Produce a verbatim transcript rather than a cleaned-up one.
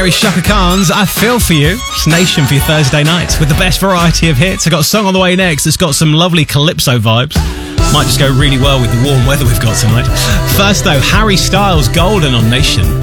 Harry Chaka Khan's I Feel For You. It's Nation for your Thursday night with the best variety of hits. I've got a song on the way next that's got some lovely calypso vibes. Might just go really well with the warm weather we've got tonight. First though, Harry Styles, Golden on Nation.